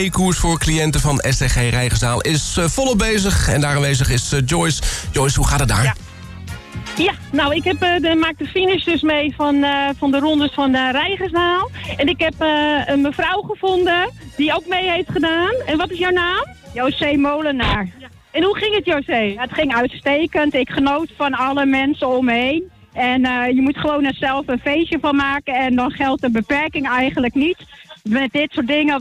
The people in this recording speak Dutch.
E-koers voor cliënten van STG Rijgersdaal is volop bezig. En daar aanwezig is Joyce. Joyce, hoe gaat het daar? Ja, nou, ik maak de finish dus mee van de rondes van Rijgersdaal. En ik heb een mevrouw gevonden die ook mee heeft gedaan. En wat is jouw naam? José Molenaar. Ja. En hoe ging het, José? Ja, het ging uitstekend. Ik genoot van alle mensen om me heen. En je moet gewoon er zelf een feestje van maken. En dan geldt de beperking eigenlijk niet. Met dit soort dingen